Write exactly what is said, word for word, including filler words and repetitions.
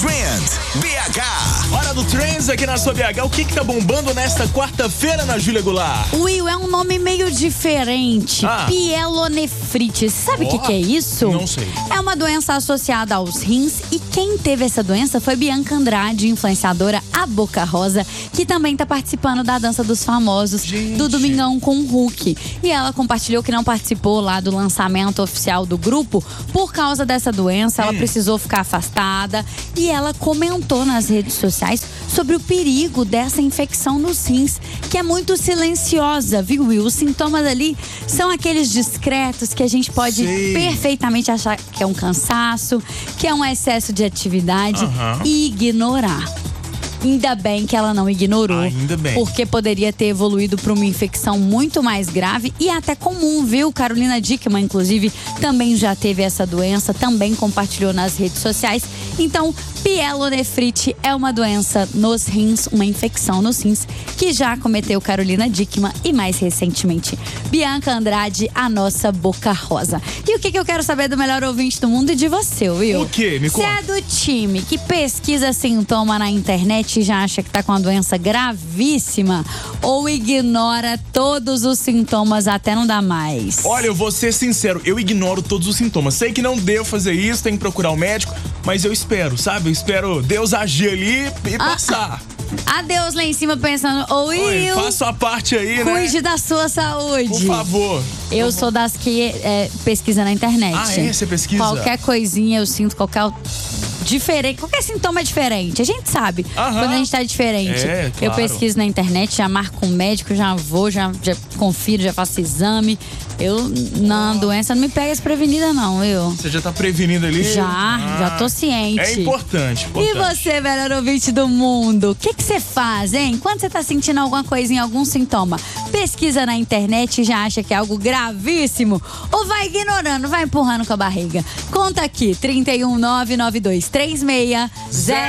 Trend B H. Hora do Trends aqui na sua B H. O que que tá bombando nesta quarta-feira na Júlia Goulart? Will, é um nome meio diferente. Ah. Pielonefrite. Sabe o Oh, que que é isso? não sei. É uma doença associada aos rins e quem teve essa doença foi Bianca Andrade, influenciadora A Boca Rosa, que também tá participando da Dança dos Famosos, Gente. do Domingão com o Hulk. E ela compartilhou que não participou lá do lançamento oficial do grupo por causa dessa doença. Ela Hum. precisou ficar afastada e ela comentou nas redes sociais sobre o perigo dessa infecção nos rins, que é muito silenciosa, viu, Will? Os sintomas ali são aqueles discretos que a gente pode Sei. perfeitamente achar que é um cansaço, que é um excesso de atividade Aham. e ignorar. Ainda bem que ela não ignorou. Ainda bem. Porque poderia ter evoluído para uma infecção muito mais grave e até comum, viu? Carolina Dickmann, inclusive, também já teve essa doença, também compartilhou nas redes sociais. Então, pielonefrite é uma doença nos rins, uma infecção nos rins, que já acometeu Carolina Dickmann e mais recentemente Bianca Andrade, a nossa Boca Rosa. E o que, que eu quero saber do melhor ouvinte do mundo e de você, Will? O quê? Me Você conta. é do time que pesquisa sintoma na internet e já acha que tá com uma doença gravíssima ou ignora todos os sintomas até não dar mais? Olha, eu vou ser sincero, eu ignoro todos os sintomas. Sei que não devo fazer isso, tem que procurar o médico, mas eu espero, sabe? Eu espero Deus agir ali e Ah, passar. Adeus lá em cima pensando, ô Oi, Will, faça a parte aí, né? cuide da sua saúde. Por favor. Eu sou das que é, pesquisa na internet. Ah, é? Você pesquisa? Qualquer coisinha eu sinto, qualquer diferente, qualquer sintoma é diferente. A gente sabe Aham. quando a gente tá diferente. É, Eu claro. pesquiso na internet, já marco um médico, já vou, já, já confiro, já faço exame. Eu, na doença, não me pega desprevenida não, viu? Você já tá prevenindo ali? Já, Ah, já tô ciente. É importante, E importante. você, melhor ouvinte do mundo, o que que você faz, hein? Quando você tá sentindo alguma coisinha, algum sintoma, pesquisa na internet e já acha que é algo gravíssimo? Ou vai ignorando, vai empurrando com a barriga? Conta aqui, trinta e um, nove nove dois três seis, zero